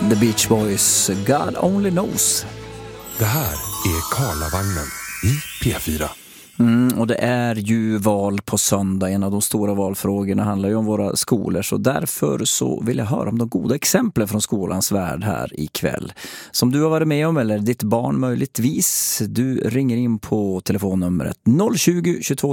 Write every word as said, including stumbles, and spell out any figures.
The Beach Boys, God Only Knows. Det här är Karlavagnen i P fyra. Mm, och det är ju val på söndag. En av de stora valfrågorna handlar ju om våra skolor. Så därför så vill jag höra om de goda exemplen från skolans värld här ikväll. Som du har varit med om eller ditt barn möjligtvis. Du ringer in på telefonnumret noll tjugo, tjugotvå